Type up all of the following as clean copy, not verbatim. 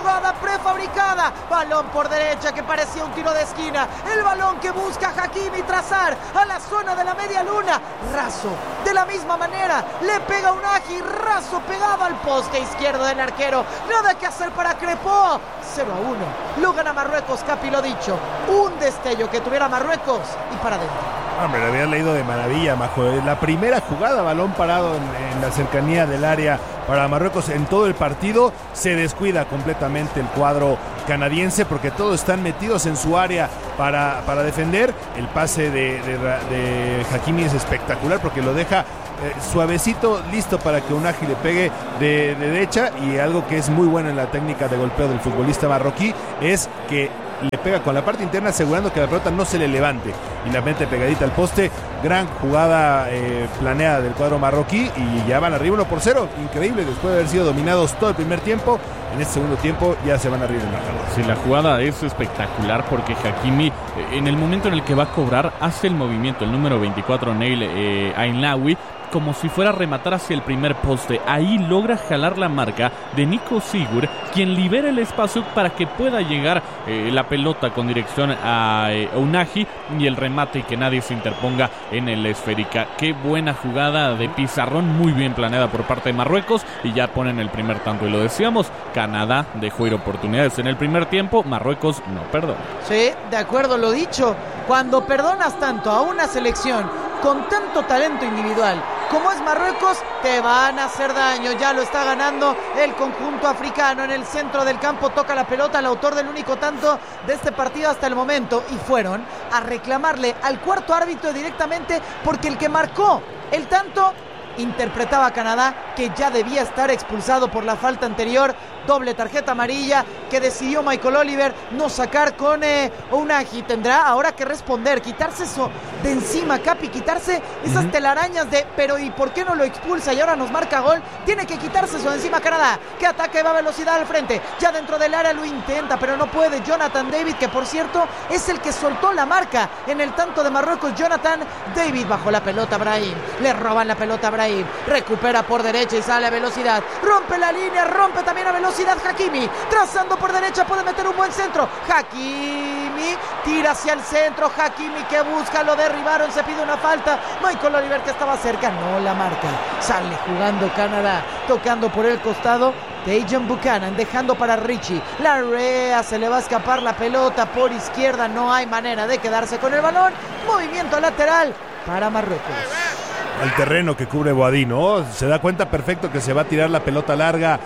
jugada prefabricada. Balón por derecha que parecía un tiro de esquina. El balón que busca Hakimi trazar a la zona de la media luna. Raso, de la misma manera, le pega un Unagi, Raso pegado al poste izquierdo del arquero. Nada que hacer para Crepó. 0-1. Lo gana Marruecos, Capi, lo dicho. Un destello que tuviera Marruecos y para adentro. Hombre, lo había leído de maravilla, Majo. La primera jugada, balón parado en la cercanía del área para Marruecos en todo el partido. Se descuida completamente el cuadro canadiense porque todos están metidos en su área para defender. El pase de Hakimi es espectacular porque lo deja suavecito, listo para que Unagi le pegue de derecha. Y algo que es muy bueno en la técnica de golpeo del futbolista marroquí es que le pega con la parte interna asegurando que la pelota no se le levante y la mete pegadita al poste. Gran jugada planeada del cuadro marroquí y ya van arriba 1-0, increíble, después de haber sido dominados todo el primer tiempo. En este segundo tiempo ya se van arriba el marcador. Sí, la jugada es espectacular porque Hakimi, en el momento en el que va a cobrar, hace el movimiento, el número 24, Nail Ainaoui, como si fuera a rematar hacia el primer poste. Ahí logra jalar la marca de Nico Sigur, quien libera el espacio para que pueda llegar la pelota con dirección a Unagi y el remate y que nadie se interponga en el esférica. Qué buena jugada de pizarrón, muy bien planeada por parte de Marruecos y ya ponen el primer tanto. Y lo decíamos, Canadá dejó ir oportunidades en el primer tiempo, Marruecos no perdona. Sí, de acuerdo, lo dicho. Cuando perdonas tanto a una selección con tanto talento individual como es Marruecos, te van a hacer daño. Ya lo está ganando el conjunto africano. En el centro del campo toca la pelota el autor del único tanto de este partido hasta el momento. Y fueron a reclamarle al cuarto árbitro directamente porque el que marcó el tanto interpretaba a Canadá que ya debía estar expulsado por la falta anterior. Doble tarjeta amarilla que decidió Michael Oliver no sacar con Unagi. Tendrá ahora que responder, quitarse eso de encima, Capi, quitarse esas telarañas de pero ¿y por qué no lo expulsa? Y ahora nos marca gol. Tiene que quitarse eso de encima Canadá, que ataca y va a velocidad al frente. Ya dentro del área lo intenta, pero no puede. Jonathan David, que por cierto es el que soltó la marca en el tanto de Marruecos. Jonathan David bajó la pelota a Brahim. Le roban la pelota a Brahim. Recupera por derecha y sale a velocidad. Rompe la línea, rompe también a velocidad Hakimi, trazando por derecha, puede meter un buen centro. Hakimi tira hacia el centro. Hakimi que busca, lo derribaron, se pide una falta. Michael Oliver, que estaba cerca, no la marca. Sale jugando Canadá, tocando por el costado Dejan Buchanan, dejando para Richie Larrea, se le va a escapar la pelota por izquierda, no hay manera de quedarse con el balón. Movimiento lateral para Marruecos. El terreno que cubre Boadí, ¿no? Se da cuenta perfecto que se va a tirar la pelota larga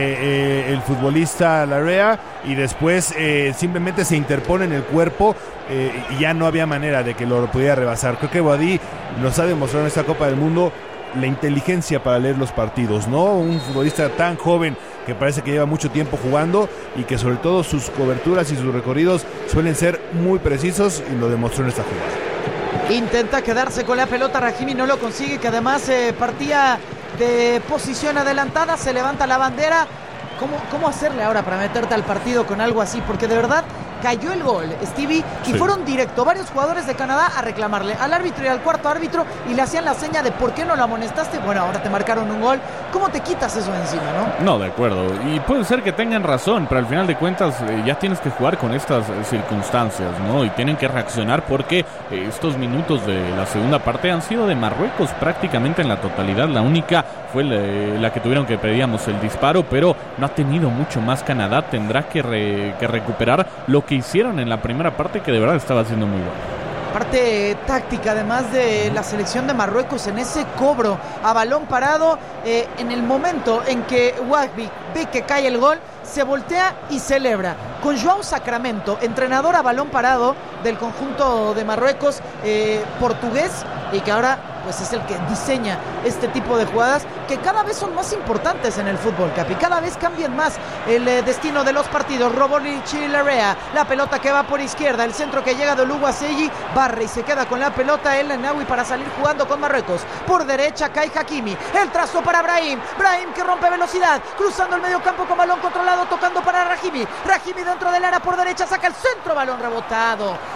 el futbolista Larrea y después simplemente se interpone en el cuerpo y ya no había manera de que lo pudiera rebasar. Creo que Boadí nos ha demostrado en esta Copa del Mundo la inteligencia para leer los partidos, ¿no? Un futbolista tan joven que parece que lleva mucho tiempo jugando y que sobre todo sus coberturas y sus recorridos suelen ser muy precisos y lo demostró en esta jugada. Intenta quedarse con la pelota, Hakimi no lo consigue, que además partía de posición adelantada, se levanta la bandera. ¿Cómo hacerle ahora para meterte al partido con algo así? Porque de verdad cayó el gol, Stevie, y fueron directo varios jugadores de Canadá a reclamarle al árbitro y al cuarto árbitro y le hacían la seña de ¿por qué no lo amonestaste? Bueno, ahora te marcaron un gol. ¿Cómo te quitas eso encima, no? No, de acuerdo. Y puede ser que tengan razón, pero al final de cuentas ya tienes que jugar con estas circunstancias, ¿no? Y tienen que reaccionar porque estos minutos de la segunda parte han sido de Marruecos prácticamente en la totalidad. La única fue la que tuvieron que pedíamos el disparo, pero no ha tenido mucho más Canadá. Tendrá que recuperar lo que hicieron en la primera parte, que de verdad estaba siendo muy bueno. Parte táctica además de la selección de Marruecos en ese cobro a balón parado, en el momento en que Wahbi ve que cae el gol, se voltea y celebra con João Sacramento, entrenador a balón parado del conjunto de Marruecos, portugués, y que ahora pues es el que diseña este tipo de jugadas que cada vez son más importantes en el fútbol, Capi. Cada vez cambian más el destino de los partidos. Richie Larrea, la pelota que va por izquierda, el centro que llega de Oluwaseyi, barre y se queda con la pelota el Ainaoui para salir jugando con Marruecos. Por derecha cae Hakimi, el trazo para Brahim que rompe velocidad, cruzando el medio campo con balón controlado, tocando para Rahimi dentro del área por derecha, saca el centro, balón rebotado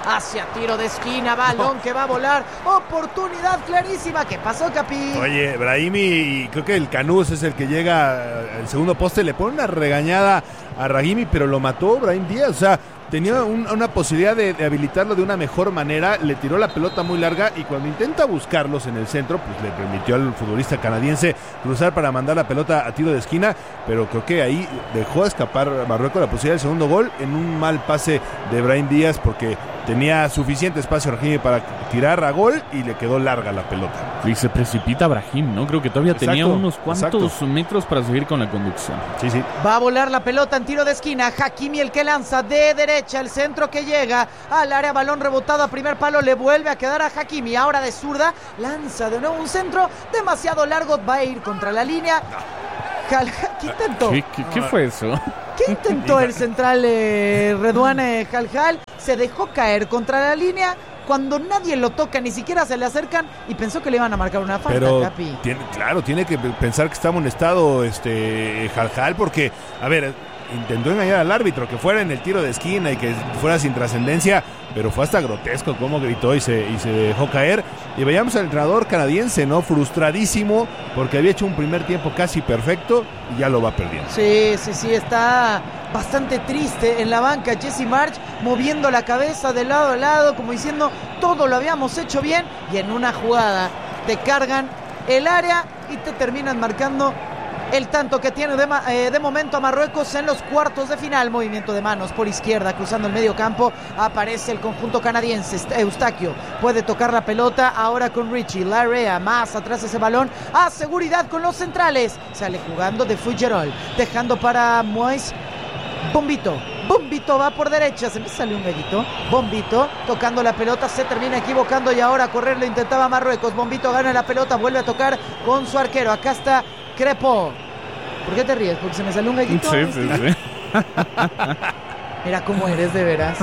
hacia tiro de esquina, balón que va a volar, oportunidad clarísima. ¿Qué pasó, Capi? Oye, Brahimi, creo que el Canús es el que llega al segundo poste, le pone una regañada a Brahimi, pero lo mató Brahim Díaz, o sea, tenía una posibilidad de habilitarlo de una mejor manera, le tiró la pelota muy larga y cuando intenta buscarlos en el centro, pues le permitió al futbolista canadiense cruzar para mandar la pelota a tiro de esquina, pero creo que ahí dejó escapar Marruecos la posibilidad del segundo gol en un mal pase de Brahim Díaz porque tenía suficiente espacio Brahimi para tirar a gol y le quedó larga la pelota. Y se precipita Brahim, ¿no? Creo que todavía tenía unos cuantos metros para seguir con la conducción. Sí. Va a volar la pelota en tiro de esquina. Hakimi el que lanza de derecha, el centro que llega al área, balón rebotado a primer palo, le vuelve a quedar a Hakimi. Ahora de zurda, lanza de nuevo un centro demasiado largo, va a ir contra la línea. ¿Qué intentó? ¿Qué fue eso? ¿Qué intentó el central Redouane Halhal? Se dejó caer contra la línea cuando nadie lo toca, ni siquiera se le acercan y pensó que le iban a marcar una falta, pero Capi. Tiene que pensar que está amonestado Halhal porque, a ver, intentó engañar al árbitro, que fuera en el tiro de esquina y que fuera sin trascendencia, pero fue hasta grotesco cómo gritó y se dejó caer. Y veíamos al entrenador canadiense, ¿no? Frustradísimo porque había hecho un primer tiempo casi perfecto y ya lo va perdiendo. Sí, está bastante triste en la banca Jesse Marsch, moviendo la cabeza de lado a lado, como diciendo, todo lo habíamos hecho bien, y en una jugada te cargan el área y te terminan marcando el tanto que tiene de momento a Marruecos en los cuartos de final. Movimiento de manos por izquierda, cruzando el medio campo, aparece el conjunto canadiense. Eustaquio puede tocar la pelota ahora con Richie Larrea, más atrás ese balón, a seguridad con los centrales, sale jugando de Fougerolles, dejando para Moise. Bombito va por derecha, se me sale un gallito. Bombito tocando la pelota, se termina equivocando y ahora a correr lo intentaba Marruecos. Bombito gana la pelota, vuelve a tocar con su arquero. Acá está Crepo. ¿Por qué te ríes? ¿Porque se me salió un gallito? Sí. Mira cómo eres, de veras.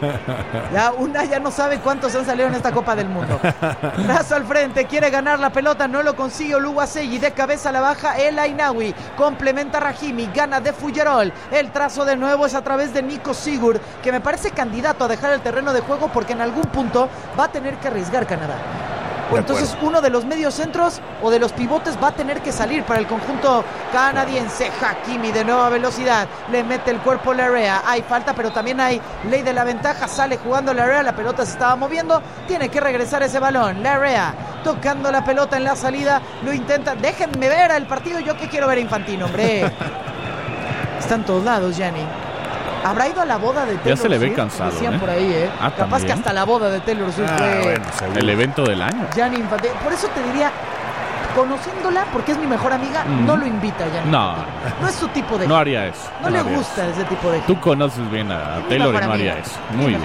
Ya no sabe cuántos han salido en esta Copa del Mundo. Brazo al frente, quiere ganar la pelota, no lo consigue Oluwaseyi. De cabeza la baja El Ainaoui. Complementa Rahimi, gana de Fougerolles. El trazo de nuevo es a través de Nico Sigurd, que me parece candidato a dejar el terreno de juego porque en algún punto va a tener que arriesgar Canadá. O entonces uno de los mediocentros o de los pivotes va a tener que salir para el conjunto canadiense. Hakimi de nueva velocidad, le mete el cuerpo Larrea, hay falta pero también hay ley de la ventaja, sale jugando Larrea, la pelota se estaba moviendo, tiene que regresar ese balón. Larrea tocando la pelota en la salida, lo intenta, déjenme ver el partido, yo que quiero ver a Infantino, hombre. Está en todos lados, Gianni. ¿Habrá ido a la boda de Taylor Swift? Ya se le ve cansado, decían por ahí, Capaz ¿también? que hasta la boda de Taylor Swift fue el evento del año. Gianni Infantino. Por eso te diría, conociéndola, porque es mi mejor amiga, no lo invita a Gianni Infantino. No es su tipo de... No haría eso. No le gusta ese tipo de... Tú conoces bien a Taylor y no haría eso. Muy bien.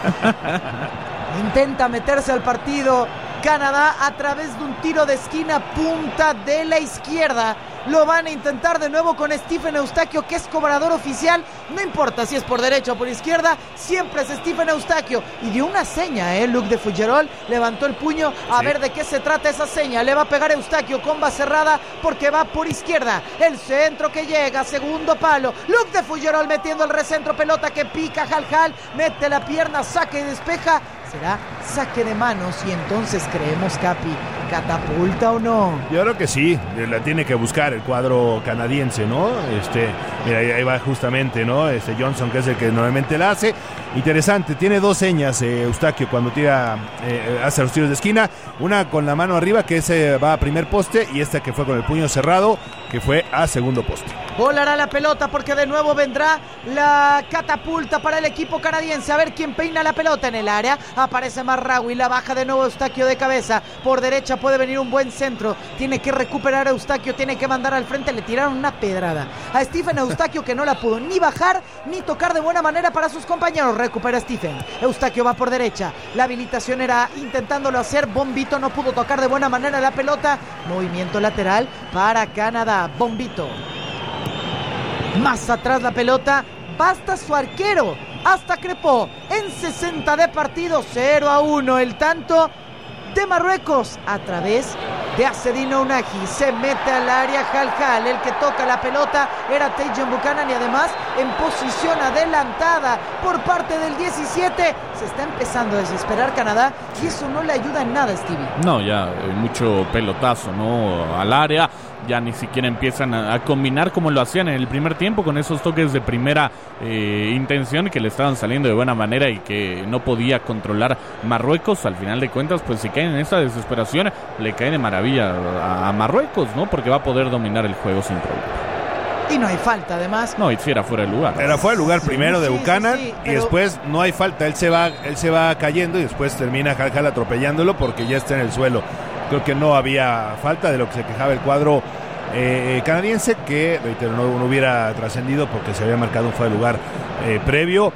Intenta meterse al partido Canadá a través de un tiro de esquina, punta de la izquierda. Lo van a intentar de nuevo con Stephen Eustaquio, que es cobrador oficial. No importa si es por derecha o por izquierda, siempre es Stephen Eustaquio. Y dio una seña, Luc de Fougerolles levantó el puño a ver de qué se trata esa seña. Le va a pegar Eustaquio, comba cerrada porque va por izquierda. El centro que llega, segundo palo. Luc de Fougerolles metiendo el recentro, pelota que pica Halhal, mete la pierna, saca y despeja. Será saque de manos y entonces creemos, Capi, ¿catapulta o no? Yo creo que sí, la tiene que buscar el cuadro canadiense, ¿no? Mira, ahí va justamente, ¿no? Johnson, que es el que normalmente la hace. Interesante, tiene dos señas Eustaquio cuando tira, hace los tiros de esquina. Una con la mano arriba, que ese va a primer poste, y esta que fue con el puño cerrado, que fue a segundo poste. Volará la pelota porque de nuevo vendrá la catapulta para el equipo canadiense. A ver quién peina la pelota en el área. Aparece Marraoui, la baja de nuevo Eustaquio de cabeza. Por derecha puede venir un buen centro. Tiene que recuperar a Eustaquio, tiene que mandar al frente. Le tiraron una pedrada a Stephen Eustaquio que no la pudo ni bajar ni tocar de buena manera para sus compañeros. Recupera Stephen. Eustaquio va por derecha. La habilitación era intentándolo hacer. Bombito no pudo tocar de buena manera la pelota. Movimiento lateral para Canadá. Bombito. Más atrás la pelota, basta su arquero, hasta Crepó, en 60 de partido, 0-1 el tanto de Marruecos a través de Acedino Unagi. Se mete al área Halhal. El que toca la pelota era Tajon Buchanan y además en posición adelantada por parte del 17. Se está empezando a desesperar Canadá y eso no le ayuda en nada, Stevie. No, ya mucho pelotazo, ¿no? Al área. Ya ni siquiera empiezan a combinar como lo hacían en el primer tiempo con esos toques de primera intención que le estaban saliendo de buena manera y que no podía controlar Marruecos. Al final de cuentas, pues si caen en esa desesperación, le cae de maravilla a Marruecos, ¿no? Porque va a poder dominar el juego sin problema. Y no hay falta, además. No, y si era fuera de lugar. Era fuera de lugar primero de Buchanan pero... y después no hay falta. Él se va cayendo y después termina Halhal atropellándolo porque ya está en el suelo. Creo que no había falta, de lo que se quejaba el cuadro canadiense, que reitero, no hubiera trascendido porque se había marcado un fuera de lugar previo.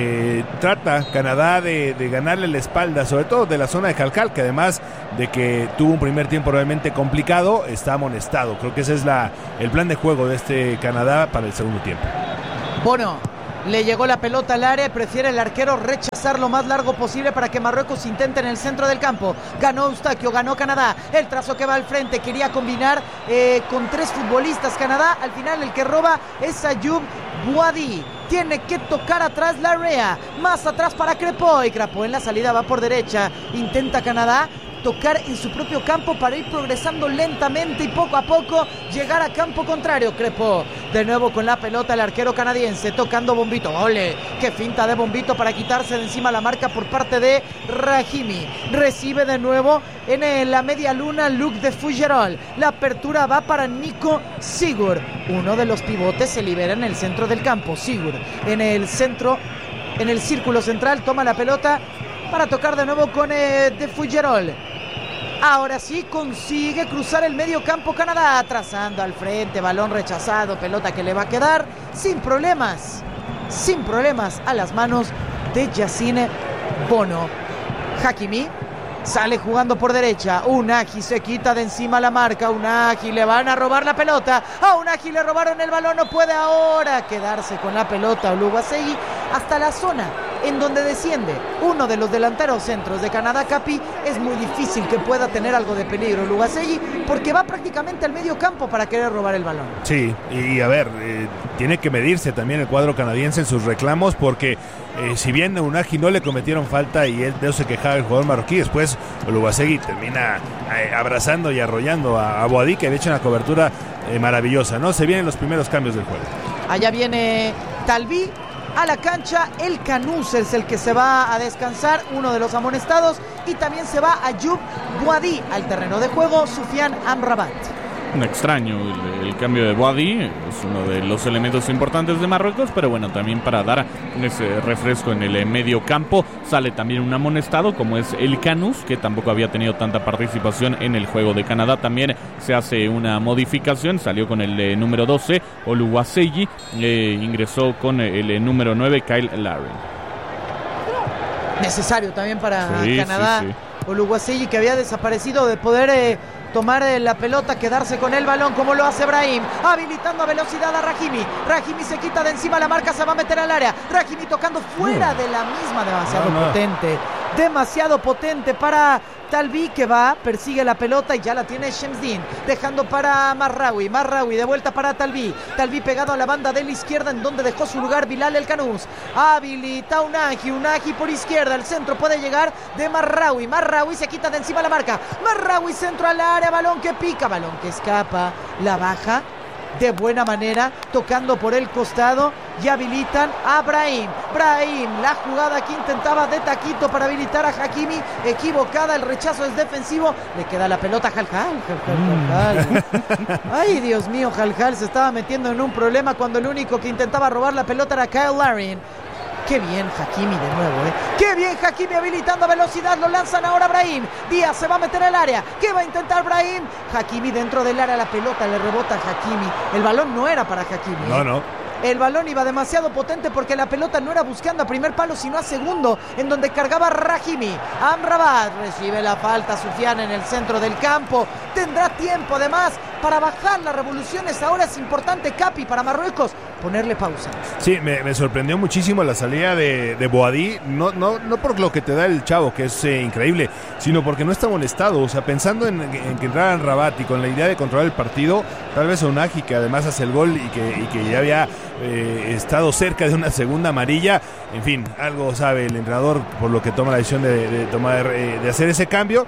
Trata Canadá de ganarle la espalda, sobre todo de la zona de Halhal, que además de que tuvo un primer tiempo realmente complicado, está amonestado. Creo que ese es el plan de juego de este Canadá para el segundo tiempo. Bono le llegó la pelota al área, prefiere el arquero rechazar lo más largo posible para que Marruecos intente en el centro del campo. Ganó Eustaquio, ganó Canadá, el trazo que va al frente, quería combinar con 3 futbolistas Canadá, al final el que roba es Ayoub Boadi. Tiene que tocar atrás Larrea, más atrás para Crepo, y Crepo en la salida va por derecha, intenta Canadá tocar en su propio campo para ir progresando lentamente y poco a poco llegar a campo contrario. Crepo de nuevo con la pelota, el arquero canadiense tocando Bombito. ¡Ole! ¡Qué finta de Bombito para quitarse de encima la marca por parte de Rahimi! Recibe de nuevo en la media luna Luc de Fougerolles. La apertura va para Nico Sigurd. Uno de los pivotes se libera en el centro del campo. Sigurd en el centro, en el círculo central, toma la pelota para tocar de nuevo con de Fougerolles. Ahora sí consigue cruzar el medio campo Canadá, trazando al frente, balón rechazado, pelota que le va a quedar sin problemas a las manos de Yacine Bono. Hakimi sale jugando por derecha, Unagi se quita de encima la marca, Unagi le van a robar la pelota, a Unagi le robaron el balón, no puede ahora quedarse con la pelota Oluwaseyi hasta la zona en donde desciende uno de los delanteros centros de Canadá, Capi. Es muy difícil que pueda tener algo de peligro Oluwaseyi porque va prácticamente al medio campo para querer robar el balón. Sí, y a ver, tiene que medirse también el cuadro canadiense en sus reclamos porque si bien a Unagi no le cometieron falta y él de eso se quejaba el jugador marroquí, después Oluwaseyi termina abrazando y arrollando a Boadi, que había hecho una cobertura maravillosa, ¿no? Se vienen los primeros cambios del juego. Allá viene Talbi a la cancha, el Canús es el que se va a descansar, uno de los amonestados, y también se va Ayoub Boadi al terreno de juego, Soufiane Amrabat. Un extraño el cambio de Boadi, es uno de los elementos importantes de Marruecos, pero bueno, también para dar ese refresco en el medio campo, sale también un amonestado como es el Canús, que tampoco había tenido tanta participación en el juego de Canadá. También se hace una modificación, salió con el número 12, Oluwaseyi, ingresó con el número 9, Kyle Larin. Necesario también para Canadá, sí. Oluwaseyi, que había desaparecido de poder tomar la pelota, quedarse con el balón como lo hace Brahim, habilitando a velocidad a Rahimi. Rahimi se quita de encima la marca, se va a meter al área. Rahimi tocando fuera de la misma, demasiado potente para Talbi, que va, persigue la pelota y ya la tiene Shemsdin, dejando para Marraoui de vuelta para Talbi pegado a la banda de la izquierda en donde dejó su lugar Bilal El Canús. Habilita Unagi por izquierda, el centro puede llegar de Marraoui se quita de encima la marca, Marraoui centro al área, balón que pica, balón que escapa, la baja de buena manera, tocando por el costado y habilitan a Brahim, la jugada que intentaba de taquito para habilitar a Hakimi, equivocada, el rechazo es defensivo, le queda la pelota a Halhal. Ay, Dios mío, Halhal se estaba metiendo en un problema cuando el único que intentaba robar la pelota era Kyle Larin. Qué bien Hakimi de nuevo, Qué bien Hakimi habilitando a velocidad. Lo lanzan ahora Brahim. Díaz se va a meter al área. ¿Qué va a intentar Brahim? Hakimi dentro del área. La pelota le rebota a Hakimi. El balón no era para Hakimi. No. El balón iba demasiado potente porque la pelota no era buscando a primer palo sino a segundo, en donde cargaba Rahimi. Amrabat recibe la falta, Soufiane en el centro del campo. tendrá tiempo además para bajar las revoluciones. Ahora es importante, Capi, para Marruecos, ponerle pausa. Sí, me sorprendió muchísimo la salida de Boadí, no por lo que te da el chavo, que es increíble, sino porque no está molestado. O sea, pensando en que entraran Rabat y con la idea de controlar el partido, tal vez Onaji, que además hace el gol y que ya había estado cerca de una segunda amarilla. En fin, algo sabe el entrenador por lo que toma la decisión de hacer ese cambio.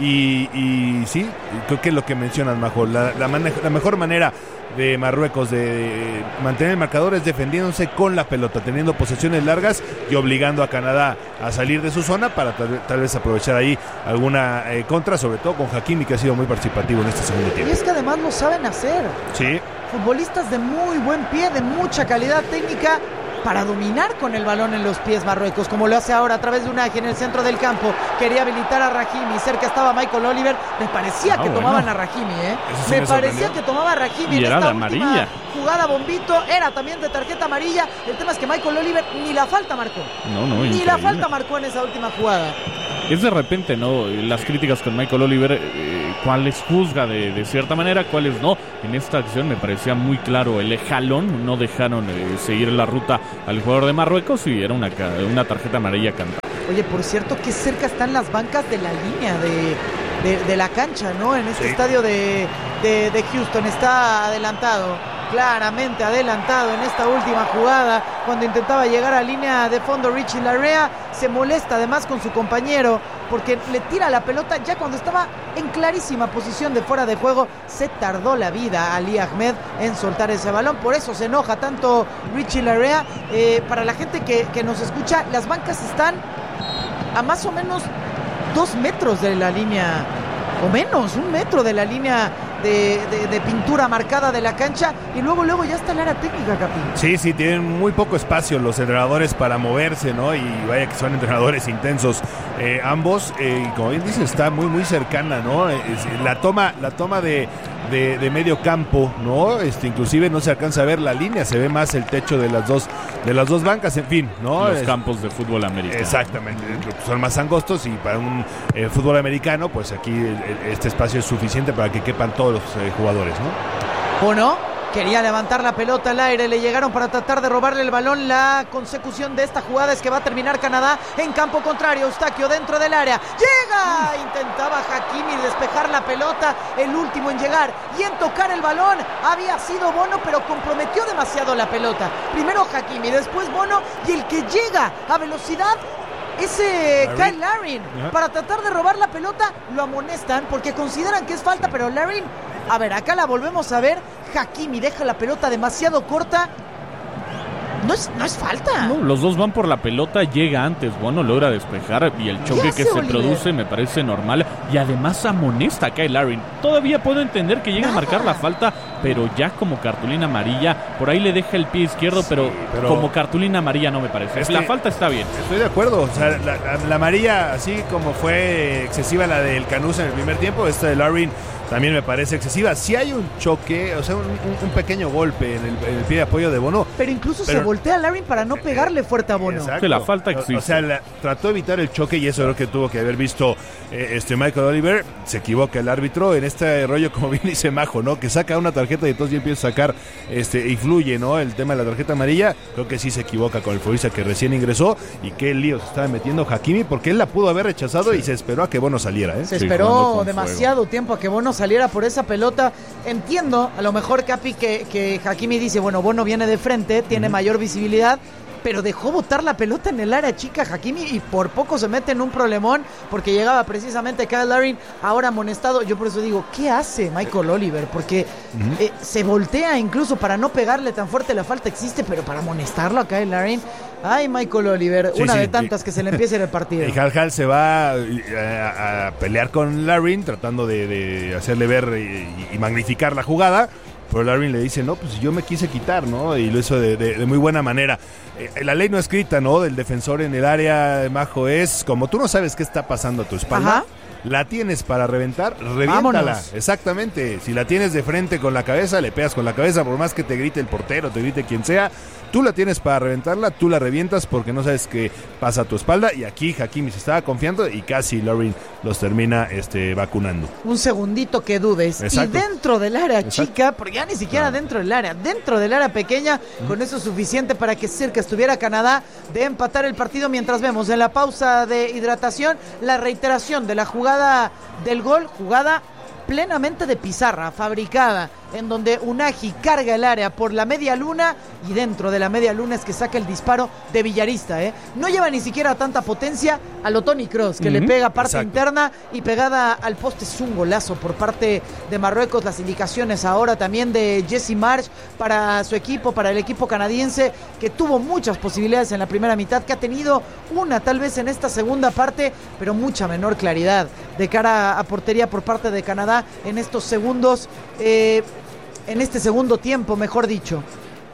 Y sí, creo que es lo que mencionas, Majo, la mejor manera de Marruecos de mantener el marcador es defendiéndose con la pelota, teniendo posesiones largas y obligando a Canadá a salir de su zona para tal vez aprovechar ahí alguna contra, sobre todo con Hakimi, que ha sido muy participativo en este segundo tiempo. Y es que además lo saben hacer. Sí. Futbolistas de muy buen pie, de mucha calidad técnica, para dominar con el balón en los pies Marruecos, como lo hace ahora a través de Unai en el centro del campo. Quería habilitar a Rahimi, cerca estaba Michael Oliver. Me parecía que tomaban a Rahimi, sí me parecía que tomaba a Rahimi en esta última jugada, Bombito, era también de tarjeta amarilla. El tema es que Michael Oliver ni la falta marcó. Ni increíble. la falta marcó en esa última jugada. Es de repente, ¿no? Las críticas con Michael Oliver, cuáles juzga de cierta manera, cuáles no. En esta acción me parecía muy claro el jalón, no dejaron seguir la ruta al jugador de Marruecos y era una tarjeta amarilla cantada. Oye, por cierto, qué cerca están las bancas de la línea de la cancha, ¿no? En este estadio de Houston está adelantado, claramente adelantado en esta última jugada, cuando intentaba llegar a línea de fondo Richie Larrea, se molesta además con su compañero, porque le tira la pelota ya cuando estaba en clarísima posición de fuera de juego. Se tardó la vida Ali Ahmed en soltar ese balón, por eso se enoja tanto Richie Larrea. Para la gente que nos escucha, las bancas están a más o menos 2 metros de la línea, o menos, 1 metro de la línea de pintura marcada de la cancha, y luego ya está el área técnica, Capi. Sí, tienen muy poco espacio los entrenadores para moverse, ¿no? Y vaya que son entrenadores intensos ambos, y como bien dices, está muy cercana, ¿no? La toma de medio campo, ¿no? Inclusive no se alcanza a ver la línea, se ve más el techo de las dos bancas, en fin, ¿no? Los campos de fútbol americano. Exactamente, son más angostos, y para un fútbol americano, pues aquí este espacio es suficiente para que quepan todos los jugadores, ¿no? ¿O no? Quería levantar la pelota al aire, le llegaron para tratar de robarle el balón. La consecución de esta jugada es que va a terminar Canadá en campo contrario. Eustaquio dentro del área, llega, intentaba Hakimi despejar la pelota, el último en llegar y en tocar el balón había sido Bono, pero comprometió demasiado la pelota. Primero Hakimi, después Bono, y el que llega a velocidad ese Kyle Larin, para tratar de robar la pelota, lo amonestan porque consideran que es falta, pero Larin, a ver, acá la volvemos a ver. Hakimi deja la pelota demasiado corta. No es falta. No, los dos van por la pelota, llega antes, Bono logra despejar y el choque que se produce me parece normal, y además amonesta a Kyle Larin. Todavía puedo entender que llegue a marcar la falta, pero ya como cartulina amarilla, por ahí le deja el pie izquierdo, pero como cartulina amarilla no me parece. La falta está bien. Estoy de acuerdo, o sea, la amarilla, así como fue excesiva la del Canús en el primer tiempo, esta de Larin también me parece excesiva. Si hay un choque, o sea, un pequeño golpe en el pie de apoyo de Bono. Pero incluso se voltea a Larin para no pegarle fuerte a Bono. Exacto. Que la falta existe. O sea, trató de evitar el choque, y eso es lo que tuvo que haber visto Michael Oliver. Se equivoca el árbitro en este rollo, como bien dice Majo, ¿no? Que saca una tarjeta y entonces ya empieza a sacar, y fluye, ¿no? El tema de la tarjeta amarilla. Creo que sí se equivoca con el futbolista que recién ingresó, y qué lío se estaba metiendo Hakimi, porque él la pudo haber rechazado y se esperó a que Bono saliera, ¿eh? Se esperó demasiado tiempo a que Bono saliera por esa pelota. Entiendo, a lo mejor, Capi, que Hakimi dice, bueno, Bono viene de frente, tiene mayor visibilidad, pero dejó botar la pelota en el área chica Hakimi, y por poco se mete en un problemón, porque llegaba precisamente Kyle Larin, ahora amonestado. Yo por eso digo, ¿qué hace Michael Oliver? Porque se voltea incluso para no pegarle tan fuerte. La falta existe, pero para amonestarlo a Kyle Larin. Ay, Michael Oliver, una de tantas que se le empieza en el partido. Y Hal se va a pelear con Larin, tratando de hacerle ver y magnificar la jugada. Pero Larin le dice, no, pues yo me quise quitar, ¿no? Y lo hizo de muy buena manera. La ley no escrita, ¿no? Del defensor en el área, Majo, es como tú no sabes qué está pasando a tu espalda. la tienes para reventar, reviéntala. Vámonos. Exactamente. Si la tienes de frente con la cabeza, le pegas con la cabeza, por más que te grite el portero, te grite quien sea. Tú la tienes para reventarla, tú la revientas porque no sabes qué pasa a tu espalda. Y aquí Hakimi se estaba confiando y casi Lovren los termina vacunando. Un segundito que dudes. Exacto. Y dentro del área Exacto. chica, porque ya ni siquiera dentro del área pequeña, con eso es suficiente para que cerca estuviera Canadá de empatar el partido, mientras vemos en la pausa de hidratación la reiteración de la jugada del gol, jugada plenamente de pizarra, fabricada, en donde Unagi carga el área por la media luna y dentro de la media luna es que saca el disparo de Villarista. No lleva ni siquiera tanta potencia a lo Toni Kroos, que le pega parte Exacto. interna y pegada al poste. Es un golazo por parte de Marruecos. Las indicaciones ahora también de Jesse Marsch para su equipo, para el equipo canadiense, que tuvo muchas posibilidades en la primera mitad, que ha tenido una tal vez en esta segunda parte, pero mucha menor claridad de cara a portería por parte de Canadá en estos segundos, en este segundo tiempo, mejor dicho.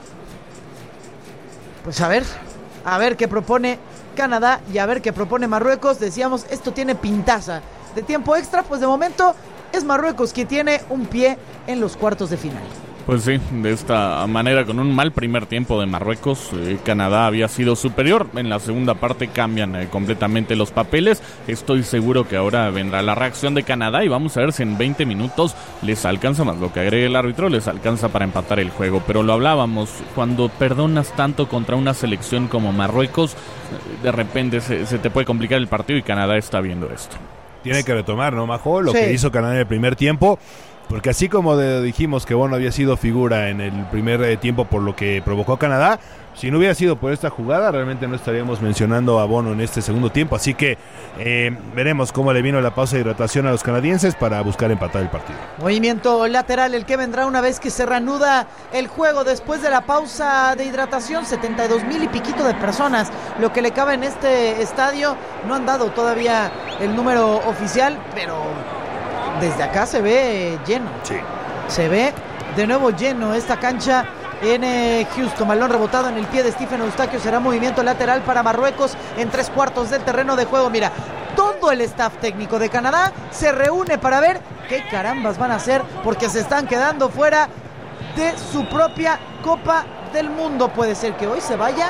Pues a ver qué propone Canadá y a ver qué propone Marruecos. Decíamos, esto tiene pintaza de tiempo extra, pues de momento es Marruecos quien tiene un pie en los cuartos de final. Pues sí, de esta manera, con un mal primer tiempo de Marruecos, Canadá había sido superior. En la segunda parte cambian completamente los papeles. Estoy seguro que ahora vendrá la reacción de Canadá y vamos a ver si en 20 minutos les alcanza, más lo que agregue el árbitro, les alcanza para empatar el juego. Pero lo hablábamos, cuando perdonas tanto contra una selección como Marruecos, de repente se te puede complicar el partido y Canadá está viendo esto. Tiene que retomar, ¿no, Majo? Lo Sí. que hizo Canadá en el primer tiempo. Porque así como dijimos que Bono había sido figura en el primer tiempo por lo que provocó Canadá, si no hubiera sido por esta jugada, realmente no estaríamos mencionando a Bono en este segundo tiempo. Así que veremos cómo le vino la pausa de hidratación a los canadienses para buscar empatar el partido. Movimiento lateral, el que vendrá una vez que se reanuda el juego después de la pausa de hidratación. 72,000 y piquito de personas, lo que le cabe en este estadio. No han dado todavía el número oficial, pero desde acá se ve lleno. Sí. Se ve de nuevo lleno esta cancha en Houston. Balón rebotado en el pie de Stephen Eustaquio. Será movimiento lateral para Marruecos en 3/4 del terreno de juego. Mira, todo el staff técnico de Canadá se reúne para ver qué carambas van a hacer, porque se están quedando fuera de su propia Copa del Mundo. Puede ser que hoy se vaya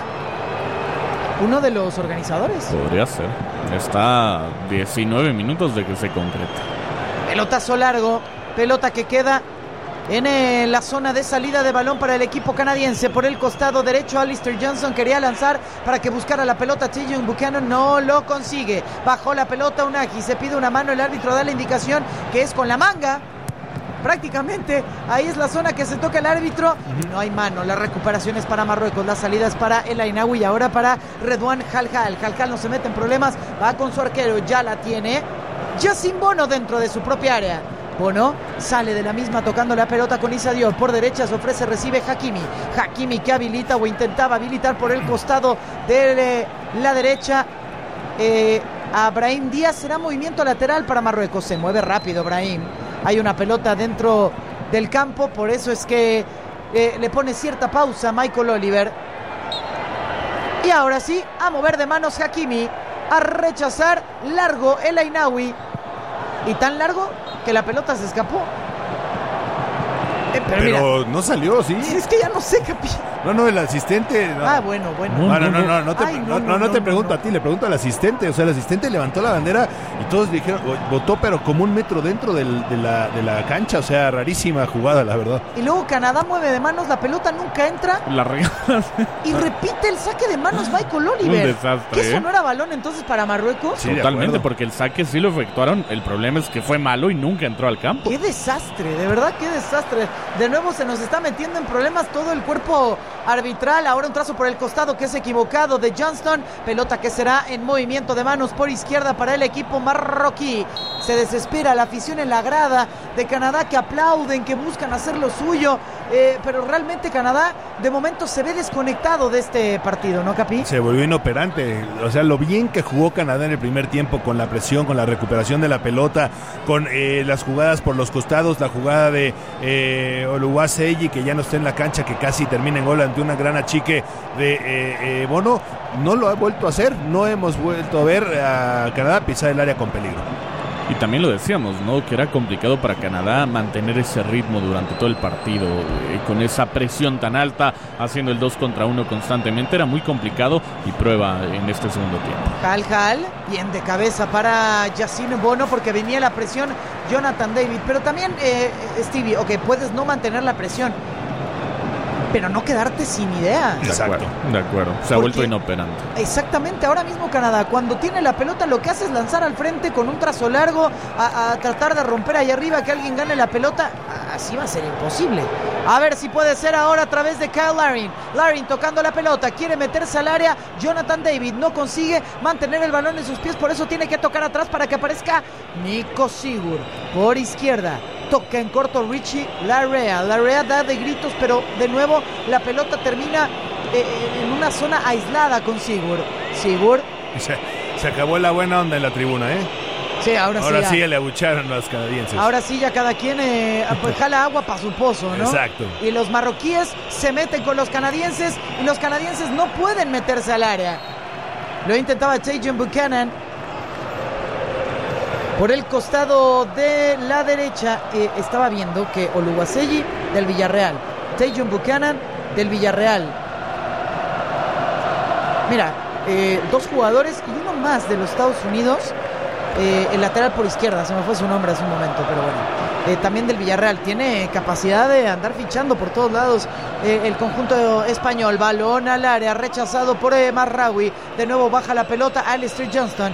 uno de los organizadores. Podría ser. Está 19 minutos de que se concrete. Pelotazo largo, pelota que queda en la zona de salida de balón para el equipo canadiense. Por el costado derecho, Alistair Johnson quería lanzar para que buscara la pelota. TJ Buchanan no lo consigue. Bajó la pelota Unagi, se pide una mano, el árbitro da la indicación que es con la manga. Prácticamente ahí es la zona que se toca el árbitro. No hay mano, la recuperación es para Marruecos, la salida es para El Ainaoui y ahora para Redouane Halhal. Halhal no se mete en problemas, va con su arquero, ya la tiene Yacine Bono dentro de su propia área. Bono sale de la misma tocando la pelota con Issa Diop. Por derecha se ofrece, recibe Hakimi. Hakimi que habilita o intentaba habilitar por el costado de la derecha a Brahim Díaz. Será movimiento lateral para Marruecos. Se mueve rápido Brahim. Hay una pelota dentro del campo, por eso es que le pone cierta pausa a Michael Oliver. Y ahora sí, a mover de manos Hakimi, a rechazar largo El Ainaoui. Y tan largo que la pelota se escapó. Pero mira, no salió, ¿sí? es que ya no sé, Capi. No, el asistente. No. Ah, bueno. No te pregunto a ti, le pregunto al asistente. O sea, el asistente levantó la bandera y todos dijeron, votó, pero como 1 metro dentro de la cancha. O sea, rarísima jugada, la verdad. Y luego Canadá mueve de manos, la pelota nunca entra. La regalas. Y repite el saque de manos Michael Oliver. Un desastre. ¿Qué eso no era balón entonces para Marruecos? Sí, de Totalmente, acuerdo. porque el saque sí lo efectuaron. El problema es que fue malo y nunca entró al campo. ¡Qué desastre! De verdad, qué desastre. De nuevo se nos está metiendo en problemas todo el cuerpo arbitral. Ahora un trazo por el costado que es equivocado de Johnston. Pelota que será en movimiento de manos por izquierda para el equipo marroquí. Se desespera la afición en la grada de Canadá, que aplauden, que buscan hacer lo suyo. Pero realmente Canadá de momento se ve desconectado de este partido, ¿no, Capi? Se volvió inoperante. O sea, lo bien que jugó Canadá en el primer tiempo, con la presión, con la recuperación de la pelota, con las jugadas por los costados, la jugada de Oluwaseyi, que ya no está en la cancha, que casi termina en gol ante una gran achique de Bono. No lo ha vuelto a hacer. No hemos vuelto a ver a Canadá pisar el área con peligro. Y también lo decíamos, ¿no? Que era complicado para Canadá mantener ese ritmo durante todo el partido, con esa presión tan alta, haciendo el 2 contra 1 constantemente, era muy complicado y prueba en este segundo tiempo. Hal, bien de cabeza para Yacine Bono porque venía la presión Jonathan David, pero también Stevie, ok, puedes no mantener la presión, pero no quedarte sin idea. Exacto. De acuerdo. Se ha vuelto inoperante. Exactamente, ahora mismo Canadá, cuando tiene la pelota, lo que hace es lanzar al frente con un trazo largo, a tratar de romper ahí arriba, que alguien gane la pelota. Así va a ser imposible. A ver si puede ser ahora a través de Kyle Larin. Larin tocando la pelota, quiere meterse al área. Jonathan David no consigue mantener el balón en sus pies, por eso tiene que tocar atrás para que aparezca Nico Sigurd. Por izquierda, toca en corto Richie Larrea. Larrea da de gritos, pero de nuevo la pelota termina en una zona aislada con Sigurd. Se acabó la buena onda en la tribuna, ¿eh? Sí, ahora sí le abucharon los canadienses. Ahora sí ya cada quien pues jala agua para su pozo, ¿no? Exacto. Y los marroquíes se meten con los canadienses y los canadienses no pueden meterse al área. Lo intentaba Tajon Buchanan por el costado de la derecha. Estaba viendo que Oluwaseyi del Villarreal, Tajon Buchanan del Villarreal. Mira, dos jugadores y uno más de los Estados Unidos. El lateral por izquierda, se me fue su nombre hace un momento, pero bueno, también del Villarreal, tiene capacidad de andar fichando por todos lados el conjunto español. Balón al área, rechazado por Marraoui, de nuevo baja la pelota Alistair Johnston,